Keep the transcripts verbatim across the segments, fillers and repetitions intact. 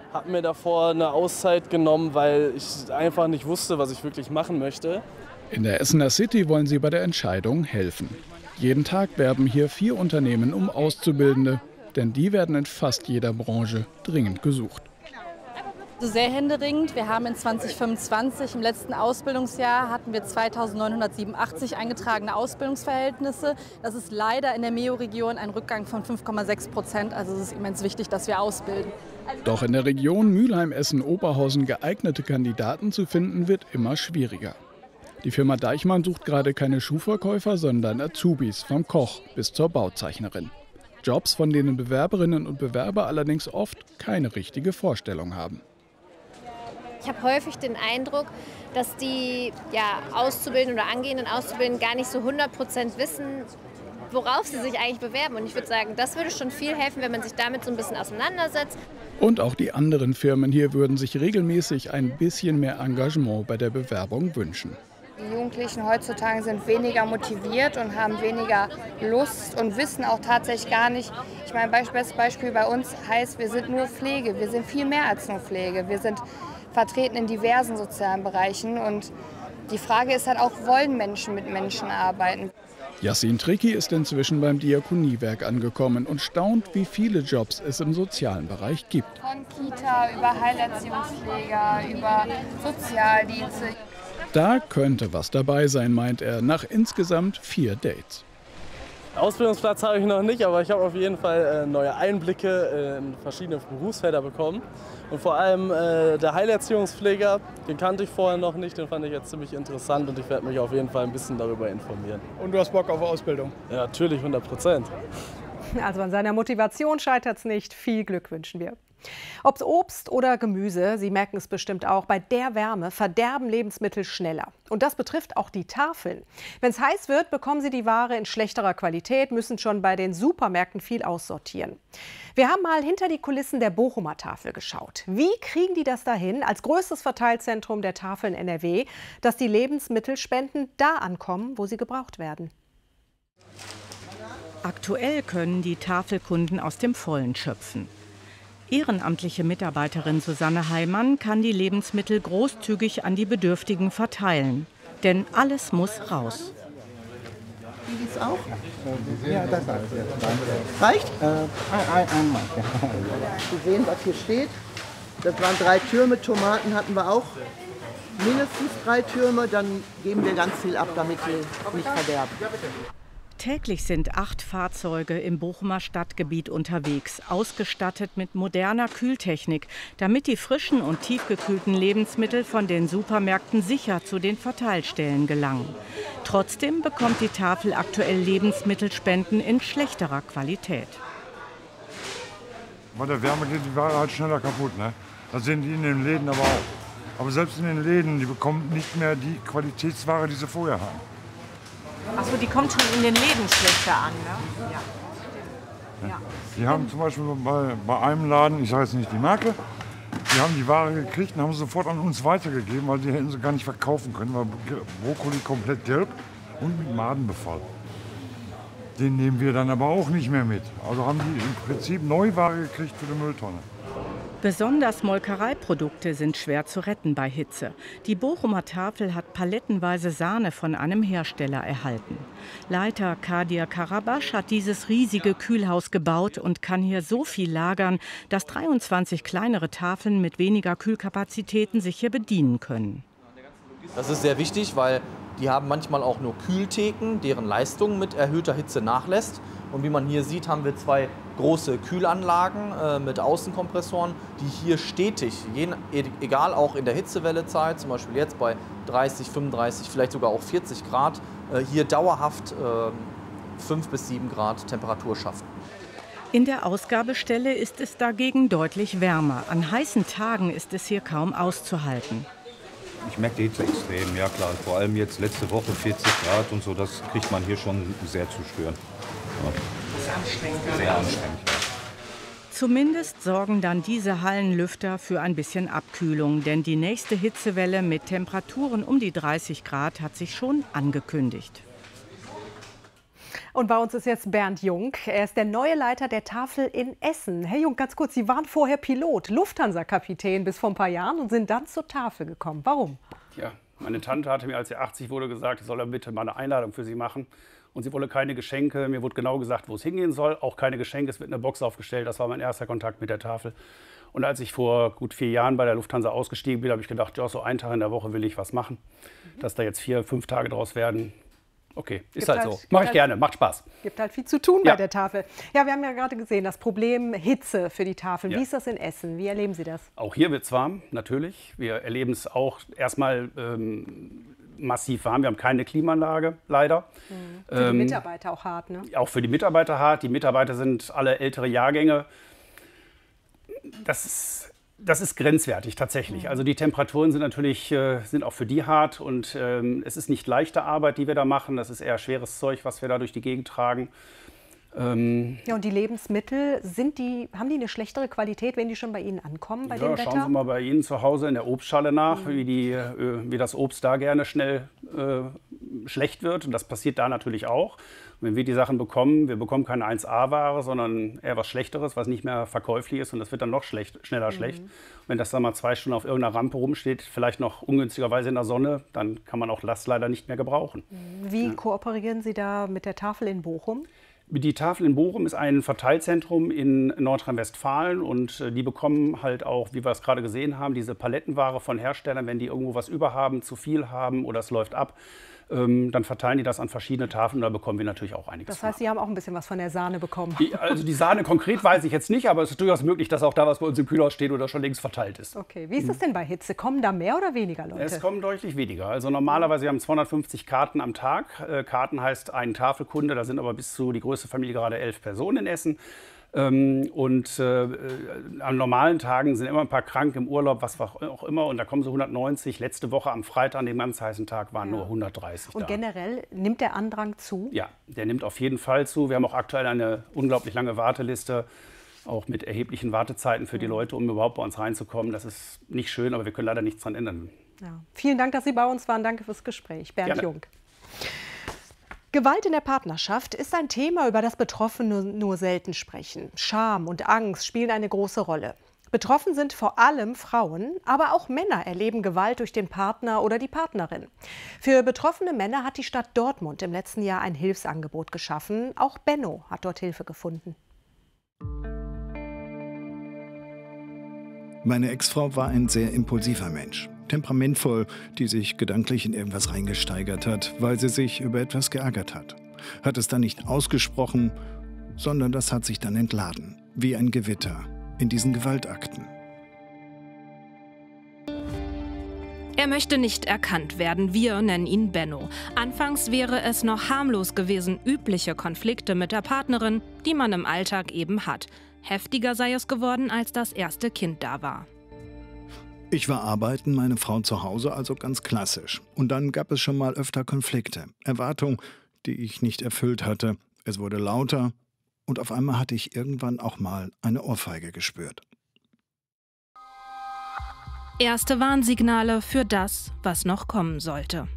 habe mir davor eine Auszeit genommen, weil ich einfach nicht wusste, was ich wirklich machen möchte. In der Essener City wollen sie bei der Entscheidung helfen. Jeden Tag werben hier vier Unternehmen um Auszubildende, denn die werden in fast jeder Branche dringend gesucht. Also sehr händeringend. Wir haben in zweitausendfünfundzwanzig, im letzten Ausbildungsjahr, hatten wir zweitausendneunhundertsiebenundachtzig eingetragene Ausbildungsverhältnisse. Das ist leider in der Meo-Region ein Rückgang von fünf Komma sechs Prozent. Also es ist immens wichtig, dass wir ausbilden. Doch in der Region Mülheim-Essen-Oberhausen geeignete Kandidaten zu finden, wird immer schwieriger. Die Firma Deichmann sucht gerade keine Schuhverkäufer, sondern Azubis, vom Koch bis zur Bauzeichnerin. Jobs, von denen Bewerberinnen und Bewerber allerdings oft keine richtige Vorstellung haben. Ich habe häufig den Eindruck, dass die ja, Auszubildenden oder angehenden Auszubildenden gar nicht so hundert Prozent wissen, worauf sie sich eigentlich bewerben. Und ich würde sagen, das würde schon viel helfen, wenn man sich damit so ein bisschen auseinandersetzt. Und auch die anderen Firmen hier würden sich regelmäßig ein bisschen mehr Engagement bei der Bewerbung wünschen. Die Jugendlichen heutzutage sind weniger motiviert und haben weniger Lust und wissen auch tatsächlich gar nicht. Ich meine, bestes Beispiel bei uns heißt, wir sind nur Pflege. Wir sind viel mehr als nur Pflege. Wir sind vertreten in diversen sozialen Bereichen. Und die Frage ist halt auch, wollen Menschen mit Menschen arbeiten? Yassin Tricki ist inzwischen beim Diakoniewerk angekommen und staunt, wie viele Jobs es im sozialen Bereich gibt. Von Kita über Heilerziehungspfleger, über Sozialdienste. Da könnte was dabei sein, meint er, nach insgesamt vier Dates. Ausbildungsplatz habe ich noch nicht, aber ich habe auf jeden Fall äh, neue Einblicke in verschiedene Berufsfelder bekommen. Und vor allem äh, der Heilerziehungspfleger, den kannte ich vorher noch nicht, den fand ich jetzt ziemlich interessant und ich werde mich auf jeden Fall ein bisschen darüber informieren. Und du hast Bock auf Ausbildung? Ja, natürlich, hundert Prozent. Also an seiner Motivation scheitert es nicht. Viel Glück wünschen wir. Ob es Obst oder Gemüse, Sie merken es bestimmt auch, bei der Wärme verderben Lebensmittel schneller. Und das betrifft auch die Tafeln. Wenn es heiß wird, bekommen Sie die Ware in schlechterer Qualität, müssen schon bei den Supermärkten viel aussortieren. Wir haben mal hinter die Kulissen der Bochumer Tafel geschaut. Wie kriegen die das dahin, als größtes Verteilzentrum der Tafeln N R W, dass die Lebensmittelspenden da ankommen, wo sie gebraucht werden? Aktuell können die Tafelkunden aus dem Vollen schöpfen. Ehrenamtliche Mitarbeiterin Susanne Heimann kann die Lebensmittel großzügig an die Bedürftigen verteilen. Denn alles muss raus. Wie geht's auch? Ja, das reicht. Reicht? Äh, ein, einmal. Sie sehen, was hier steht. Das waren drei Türme. Tomaten hatten wir auch. Mindestens drei Türme. Dann geben wir ganz viel ab, damit wir nicht verderben. Täglich sind acht Fahrzeuge im Bochumer Stadtgebiet unterwegs, ausgestattet mit moderner Kühltechnik, damit die frischen und tiefgekühlten Lebensmittel von den Supermärkten sicher zu den Verteilstellen gelangen. Trotzdem bekommt die Tafel aktuell Lebensmittelspenden in schlechterer Qualität. Bei der Wärme geht die Ware halt schneller kaputt, ne? Das sehen die in den Läden aber auch. Aber selbst in den Läden, die bekommen nicht mehr die Qualitätsware, die sie vorher haben. Achso, die kommt schon in den Läden schlechter an, ne? Ja. Ja. Die haben zum Beispiel bei, bei einem Laden, ich sage jetzt nicht die Marke, die haben die Ware gekriegt und haben sie sofort an uns weitergegeben, weil die hätten sie gar nicht verkaufen können, weil Brokkoli komplett gelb und mit Madenbefall. Den nehmen wir dann aber auch nicht mehr mit. Also haben die im Prinzip Neuware gekriegt für die Mülltonne. Besonders Molkereiprodukte sind schwer zu retten bei Hitze. Die Bochumer Tafel hat palettenweise Sahne von einem Hersteller erhalten. Leiter Kadir Karabasch hat dieses riesige Kühlhaus gebaut und kann hier so viel lagern, dass dreiundzwanzig kleinere Tafeln mit weniger Kühlkapazitäten sich hier bedienen können. Das ist sehr wichtig, weil die haben manchmal auch nur Kühltheken, deren Leistung mit erhöhter Hitze nachlässt. Und wie man hier sieht, haben wir zwei große Kühlanlagen äh, mit Außenkompressoren, die hier stetig, je, egal auch in der Hitzewellezeit, zum Beispiel jetzt bei dreißig, fünfunddreißig, vielleicht sogar auch vierzig Grad, äh, hier dauerhaft äh, fünf bis sieben Grad Temperatur schaffen. In der Ausgabestelle ist es dagegen deutlich wärmer. An heißen Tagen ist es hier kaum auszuhalten. Ich merke die Hitze extrem, ja klar. Vor allem jetzt letzte Woche vierzig Grad und so, das kriegt man hier schon sehr zu spüren. Ja. Das ist anstrengend. Sehr anstrengend, ja. Zumindest sorgen dann diese Hallenlüfter für ein bisschen Abkühlung, denn die nächste Hitzewelle mit Temperaturen um die dreißig Grad hat sich schon angekündigt. Und bei uns ist jetzt Bernd Jung. Er ist der neue Leiter der Tafel in Essen. Herr Jung, ganz kurz, Sie waren vorher Pilot, Lufthansa-Kapitän bis vor ein paar Jahren und sind dann zur Tafel gekommen. Warum? Ja, meine Tante hatte mir, als sie achtzig wurde, gesagt, ich soll bitte mal eine Einladung für sie machen. Und sie wolle keine Geschenke. Mir wurde genau gesagt, wo es hingehen soll. Auch keine Geschenke, es wird eine Box aufgestellt. Das war mein erster Kontakt mit der Tafel. Und als ich vor gut vier Jahren bei der Lufthansa ausgestiegen bin, habe ich gedacht, ja, so einen Tag in der Woche will ich was machen. Mhm. Dass da jetzt vier, fünf Tage draus werden, okay, ist halt, halt so. Mache ich halt, gerne, macht Spaß. Gibt halt viel zu tun ja. bei der Tafel. Ja, wir haben ja gerade gesehen, das Problem Hitze für die Tafel. Ja. Wie ist das in Essen? Wie erleben Sie das? Auch hier wird es warm, natürlich. Wir erleben es auch erstmal ähm, massiv warm. Wir haben keine Klimaanlage, leider. Mhm. Für ähm, die Mitarbeiter auch hart, ne? Auch für die Mitarbeiter hart. Die Mitarbeiter sind alle ältere Jahrgänge. Das ist, das ist grenzwertig tatsächlich. Mhm. Also die Temperaturen sind natürlich äh, sind auch für die hart und ähm, es ist nicht leichte Arbeit, die wir da machen. Das ist eher schweres Zeug, was wir da durch die Gegend tragen. Ähm, ja, und die Lebensmittel, sind die, haben die eine schlechtere Qualität, wenn die schon bei Ihnen ankommen bei ja, dem Wetter? Schauen Sie mal bei Ihnen zu Hause in der Obstschale nach, mhm. wie, die, äh, wie das Obst da gerne schnell äh, schlecht wird. Und das passiert da natürlich auch. Und wenn wir die Sachen bekommen, wir bekommen keine eins A Ware, sondern eher was Schlechteres, was nicht mehr verkäuflich ist. Und das wird dann noch schlecht, schneller mhm. schlecht. Und wenn das dann mal zwei Stunden auf irgendeiner Rampe rumsteht, vielleicht noch ungünstigerweise in der Sonne, dann kann man auch Last leider nicht mehr gebrauchen. Wie ja. kooperieren Sie da mit der Tafel in Bochum? Die Tafel in Bochum ist ein Verteilzentrum in Nordrhein-Westfalen und die bekommen halt auch, wie wir es gerade gesehen haben, diese Palettenware von Herstellern, wenn die irgendwo was überhaben, zu viel haben oder es läuft ab. Ähm, dann verteilen die das an verschiedene Tafeln und da bekommen wir natürlich auch einiges. Das heißt, von. Sie haben auch ein bisschen was von der Sahne bekommen? Die, also die Sahne konkret weiß ich jetzt nicht, aber es ist durchaus möglich, dass auch da was bei uns im Kühlhaus steht oder schon längst verteilt ist. Okay, wie ist es denn bei Hitze? Kommen da mehr oder weniger Leute? Es kommen deutlich weniger. Also normalerweise wir haben zweihundertfünfzig Karten am Tag. Äh, Karten heißt ein Tafelkunde, da sind aber bis zu die größte Familie gerade elf Personen in Essen. Ähm, und äh, äh, an normalen Tagen sind immer ein paar krank im Urlaub, was auch immer. Und da kommen so hundertneunzig. Letzte Woche am Freitag, an dem ganz heißen Tag, waren ja. nur hundertdreißig Und da. generell nimmt der Andrang zu? Ja, der nimmt auf jeden Fall zu. Wir haben auch aktuell eine unglaublich lange Warteliste, auch mit erheblichen Wartezeiten für die Leute, um überhaupt bei uns reinzukommen. Das ist nicht schön, aber wir können leider nichts dran ändern. Ja. Vielen Dank, dass Sie bei uns waren. Danke fürs Gespräch. Bernd Gerne. Jung. Gewalt in der Partnerschaft ist ein Thema, über das Betroffene nur selten sprechen. Scham und Angst spielen eine große Rolle. Betroffen sind vor allem Frauen, aber auch Männer erleben Gewalt durch den Partner oder die Partnerin. Für betroffene Männer hat die Stadt Dortmund im letzten Jahr ein Hilfsangebot geschaffen. Auch Benno hat dort Hilfe gefunden. Meine Ex-Frau war ein sehr impulsiver Mensch. Temperamentvoll, die sich gedanklich in irgendwas reingesteigert hat, weil sie sich über etwas geärgert hat. Hat es dann nicht ausgesprochen, sondern das hat sich dann entladen, wie ein Gewitter in diesen Gewaltakten. Er möchte nicht erkannt werden, wir nennen ihn Benno. Anfangs wäre es noch harmlos gewesen, übliche Konflikte mit der Partnerin, die man im Alltag eben hat. Heftiger sei es geworden, als das erste Kind da war. Ich war arbeiten, meine Frau zu Hause, also ganz klassisch. Und dann gab es schon mal öfter Konflikte, Erwartungen, die ich nicht erfüllt hatte. Es wurde lauter und auf einmal hatte ich irgendwann auch mal eine Ohrfeige gespürt. Erste Warnsignale für das, was noch kommen sollte.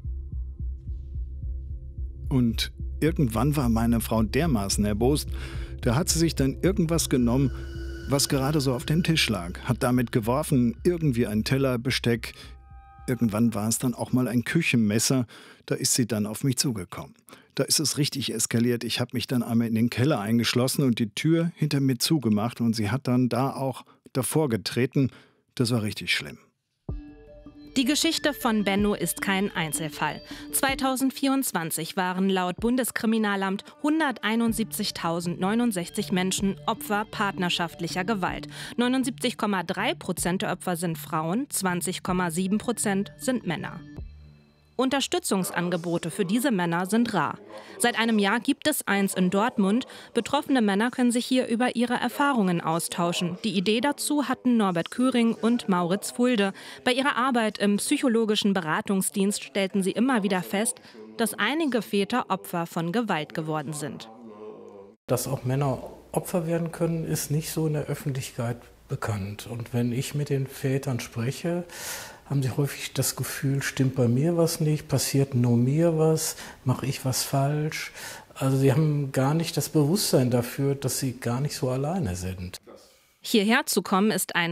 Und irgendwann war meine Frau dermaßen erbost, da hat sie sich dann irgendwas genommen, was gerade so auf dem Tisch lag, hat damit geworfen, irgendwie ein Teller, Besteck. Irgendwann war es dann auch mal ein Küchenmesser, da ist sie dann auf mich zugekommen. Da ist es richtig eskaliert. Ich habe mich dann einmal in den Keller eingeschlossen und die Tür hinter mir zugemacht und sie hat dann da auch davor getreten. Das war richtig schlimm. Die Geschichte von Benno ist kein Einzelfall. zweitausendvierundzwanzig waren laut Bundeskriminalamt hunderteinundsiebzigtausendneunundsechzig Menschen Opfer partnerschaftlicher Gewalt. neunundsiebzig Komma drei Prozent der Opfer sind Frauen, zwanzig Komma sieben Prozent sind Männer. Unterstützungsangebote für diese Männer sind rar. Seit einem Jahr gibt es eins in Dortmund. Betroffene Männer können sich hier über ihre Erfahrungen austauschen. Die Idee dazu hatten Norbert Küring und Mauritz Fulde. Bei ihrer Arbeit im psychologischen Beratungsdienst stellten sie immer wieder fest, dass einige Väter Opfer von Gewalt geworden sind. Dass auch Männer Opfer werden können, ist nicht so in der Öffentlichkeit bekannt. Und wenn ich mit den Vätern spreche, haben sie häufig das Gefühl, stimmt bei mir was nicht, passiert nur mir was, mache ich was falsch. Also sie haben gar nicht das Bewusstsein dafür, dass sie gar nicht so alleine sind. Hierher zu kommen ist ein